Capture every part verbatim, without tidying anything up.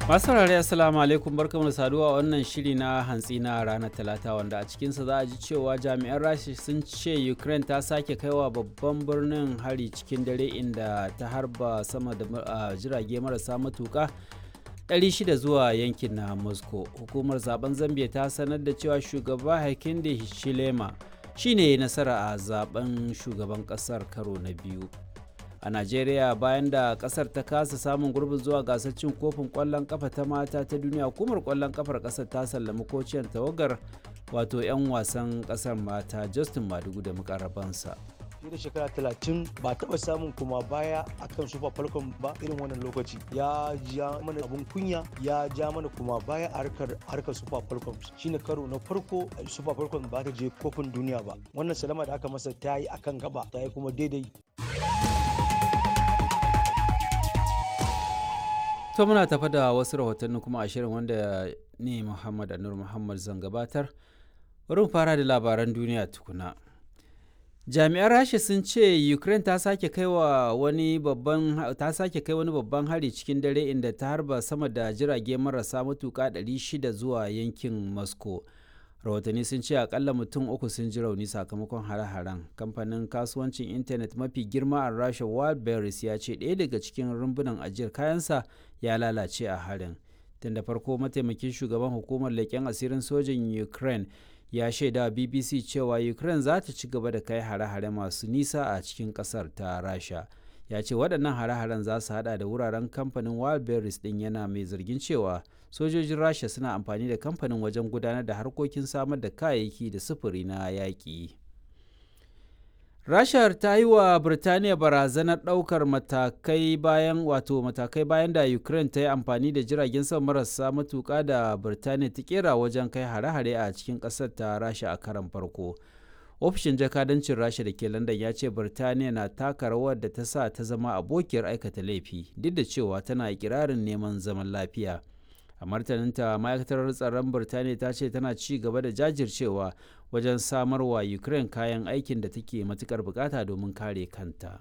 Masu saurare assalamu alaikum barkamu da saduwa a wannan shiri na hantsi na ranar talata wanda a cikinsa za a ji cewa jami'an Rasha sun ce Ukraine ta sake kaiwa babban birnin hari cikin dare inda ta harba sama da uh, jirage marasa matuka ɗari shida zuwa yankin na Moscow. Hukumar zaben Zambia ta sanar da cewa shugaba Hakainde Hichilema shine nasara a zaben shugaban kasar karo na biyu. A Najeriya bayan da kasar ta kasa samun gurbin zuwa gasar cin kofin kwallon kafa ta mata ta duniya, hukumar kwallon kafar kasar ta sallami kociyar tawagar wato 'yan wasan kasar mata Justin Madugu da mukarrabansa. fiye da shekara talatin ba taɓa samun kuma baya akan Super Falcon ba irin wannan lokaci ya ja mana abun kunya ya ja mana kuma baya a harkar harkar Super Falcon shine karo na farko Super Falcon ba ta je kofin duniya ba. Wannan salama da aka masa ta yi akan gaba ta yi kuma daidai. To muna tafa da wasu rahotanni kuma a shirin wanda ni Muhammad Anur Muhammad zan gabatar. Bari fara da labaran duniya tukuna. Jami'an Rasha sun ce Ukraine ta sake kai wa wani babban ta sake kai wani babban hari cikin dare inda ta harba sama da jirage marasa matuƙa ɗari shida zuwa yankin Moscow. Rahotanni sun ce akalla mutum uku sun ji rauni sakamakon hare-haren. Kamfanin kasuwancin intanet mafi girma a Rasha Wildberries ya ce ɗaya daga cikin rumbunan ajiyar kayansa ya lalace a harin. Tun da farko mataimakin shugaban hukumar leƙen asirin sojin Ukraine ya shaida B B C cewa Ukraine za ta ci gaba da kai hare-hare masu nisa a cikin ƙasar ta Rasha. Ya ce waɗannan hare-haren za su hada da wuraren kamfanin Wildberries ɗin, yana mai zargin cewa sojojin Rasha suna amfani da kamfanin wajen gudanar da harkokin samar da kayayyaki da sufuri na yaƙi. Rasha ta yi wa Birtaniya barazanar ɗaukar matakai bayan wato matakai bayan da Ukraine ta yi amfani da jiragen sama marasa matuƙa da Birtaniya ta kera wajen kai hare-hare a cikin ƙasar ta Rasha a karon farko. Ofishin jakadancin Rasha da ke London ya ce Birtaniya na taka rawar da ta sa ta zama abokiyar aikata laifi duk da cewa tana ikirarin neman zaman lafiya. A martaninta ma'aikatar tsaron Birtaniya ta ce tana ci gaba da jajircewa wajen samar wa Ukraine kayan aikin da take matukar bukata domin kare kanta.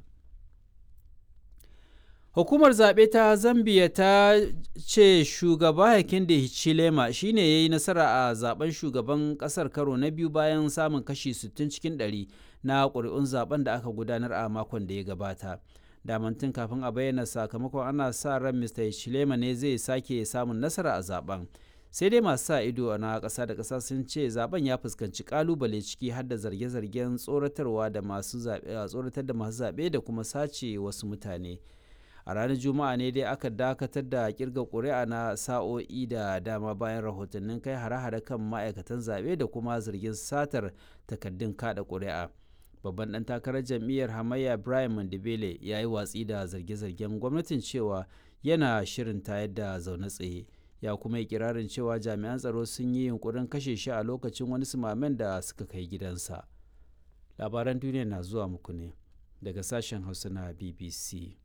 Hukumar zaɓe ta Zambia ta ce shugaba Hakainde Hichilema shine ya yi nasara a zaben shugaban ƙasar karo na biyu bayan samun kashi sittin cikin ɗari na ƙuri'un zaben da aka gudanar a makon da ya gabata. Damantin kafin a bayyana sakamakon ana sa ran Mista Hichilema ne zai sake samun nasara a zaben. Sai dai masu sa ido na ƙasa da ƙasa sun ce zaben ya fuskanci ƙalubale ciki har da zarge-zargen tsoratarwa da masu zaɓe tsoratar da masu zaɓe da kuma sace wasu mutane. A ranar Juma'a ne dai aka dakatar da kirga ƙuri'a na sa'o'i da dama bayan rahotannin kai hare-hare kan ma'aikatan zaɓe da kuma zargin satar takaddun kaɗa ƙuri'a. Babban ɗan takarar jam'iyyar hamayya Brian Mandibele ya yi watsi da zarge-zargen gwamnatin cewa yana shirin tayar da zaune tsaye. Ya kuma yi kirarin cewa jami'an tsaro sun yi yunkurin kashe shi a lokacin wani sumamen da suka kai gidansa. Labaran duniya na zuwa muku ne daga sashen Hausa na B B C.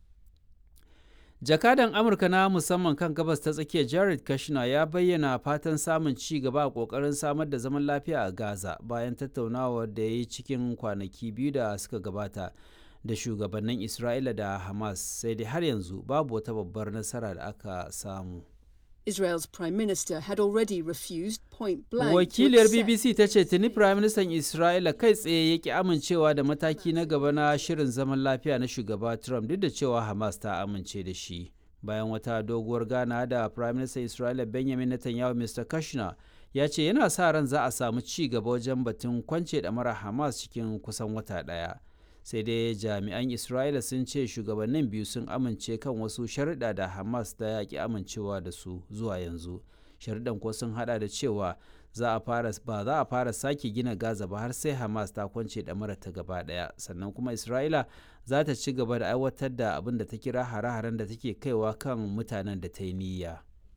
Jakadan Amurka na musamman kan gabas ta tsakiya Jared Kushner ya bayyana fatan samun ci gaba a ƙoƙarin samar da zaman lafiya a Gaza bayan tattaunawar da ya yi cikin kwanaki biyu da suka gabata da shugabannin Isra'ila da Hamas, sai dai har yanzu babu wata babbar nasara da aka samu. Israel's Prime Minister had already refused point blank. Wakiliyar B B C ta ce tuni Prime Minister Isra'ila kai tsaye ya ki amincewa da mataki na gaba na shirin zaman lafiya na shugaba Trump duk da cewa Hamas ta amince da shi. Bayan wata doguwar gana da Prime Minister Isra'ila Benjamin Netanyahu, Mr Kushner ya ce yana sa ran za a samu ci gaba wajen batun kwance ɗamarar Hamas cikin kusan wata ɗaya. Sai dai jami'an Isra'ila sun ce shugabannin biyu sun amince kan wasu sharuɗa da Hamas ta yaƙi amincewa da su zuwa yanzu. Sharuɗan ko sun haɗa da cewa za a fara ba za a fara sake gina Gaza ba har sai Hamas ta kwance ɗamarar ta gaba ɗaya, sannan kuma Isra'ila za ta ci gaba da aiwatar da abin da ta kira hare-haren da take kaiwa kan mutanen da ta yi niyya.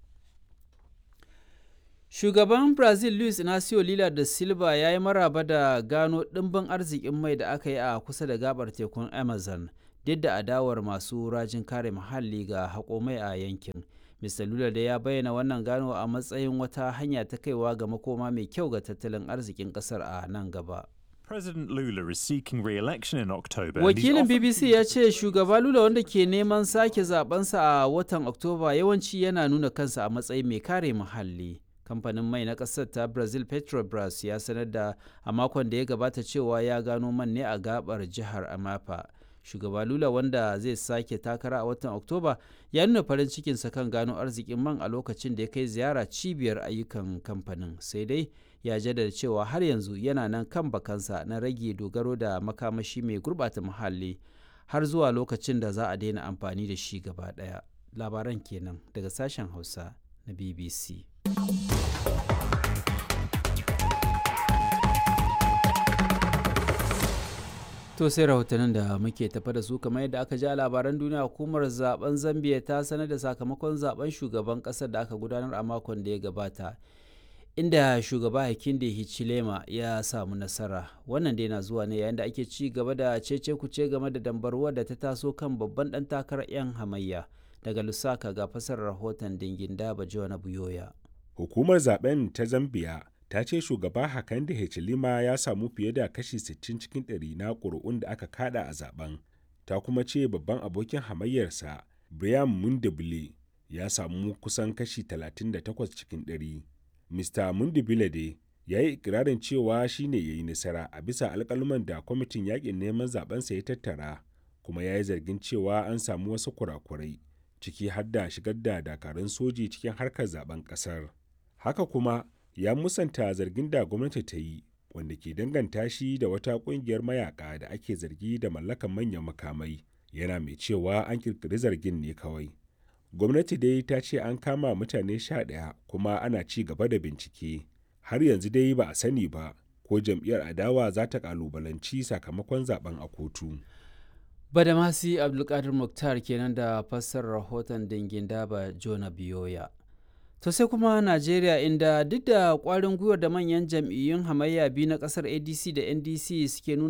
Shugaban Brazil Luiz Inacio Lula da Silva ya yi maraba da gano ɗimbin arzikin mai da aka yi a kusa da gabar tekun Amazon, duk da adawar masu rajin kare muhalli ga haƙo mai a yankin. Mista Lula da ya bayyana wannan gano a matsayin wata hanya ta kaiwa ga makoma mai kyau ga tattalin arzikin ƙasar a nan gaba. President Lula is seeking re-election in October. and he's Wakilin often B B C ya ce shugaba Lula wanda ke neman sake zabensa a watan Oktoba yawanci yana nuna kansa a matsayin mai kare muhalli. Kamfanin mai na ƙasar ta Brazil Petrobras ya sanar da a makon da ya gabata cewa ya gano man ne a gabar jihar Amapa. Shugaba Lula wanda zai sake takara a watan Oktoba ya nuna farin cikinsa kan gano arzikin man a lokacin da ya kai ziyara cibiyar ayyukan kamfanin. Sai dai ya jaddada cewa har yanzu yana nan kan bakansa na rage dogaro da makamashi mai gurɓata muhalli har zuwa lokacin da za a daina amfani da shi gaba ɗaya. Labaran kenan daga sashen Hausa na B B C. To sai rahotannin da muke tafa da su kamar yadda aka ji a labaran duniya, hukumar zaben Zambia ta sanar da sakamakon zaben shugaban kasar da aka gudanar a makon da ya gabata, inda shugaba Hakainde Hichilema ya samu nasara. Wannan dai na zuwa ne yayin da ake ci gaba da cece kuce game da dambarwar da ta taso kan babban dan takarar 'yan hamayya. Daga Lusaka ga fasar rahoton Dingin Daba Jona Buyoya. Hukumar zaben ta Zambia ta ce shugaba Hakainde Hichilema ya samu fiye da kashi sittin cikin ɗari na ƙuri'un da aka kada a zaben. Ta kuma ce babban abokin hamayyarsa Brian Mundibile ya samu kusan kashi talatin da takwas cikin ɗari. Mista Mundibile dai ya yi ikirarin cewa shi ne ya yi nasara a bisa alƙaluman da kwamitin yaƙin neman zabensa ya tattara, kuma ya yi zargin cewa an samu wasu kurakurai, ciki har da shigar da dakarun soji cikin harkar zaben ƙasar. Haka kuma ya musanta zargin da gwamnati ta yi, wanda ke danganta shi da wata kungiyar mayaka da ake zargi da mallakan manyan makamai, yana mai cewa an kirkiri zargin ne kawai. Gwamnati dai ta ce an kama mutane sha ɗaya kuma ana ci gaba da bincike. Har yanzu dai ba a sani ba ko jam'iyyar adawa za ta kalubalanci sakamakon zaben a kotu. Badamasi Abdulkadir Mukhtar kenan da fassarar rahoton Dingin Daba Jona Biyoya. To sai kuma Najeriya, inda duk da ƙwarin gwiwar da manyan jam'iyyun hamayya biyu na ƙasar A D C da N D C suke nuna